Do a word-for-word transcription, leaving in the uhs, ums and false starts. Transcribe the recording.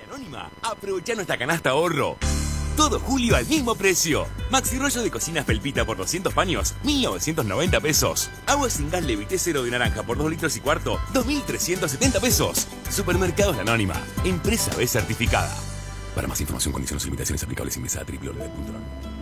Anónima, aprovecha nuestra canasta ahorro. Todo julio al mismo precio. Maxi rollo de cocinas Pelpita por doscientos paños, mil novecientos noventa pesos. Agua sin gas Levité cero de naranja por dos litros y cuarto, dos mil trescientos setenta pesos. Supermercados La Anónima, empresa B certificada. Para más información, condiciones y limitaciones aplicables, ingresa a doble u doble u doble u punto anónima punto com.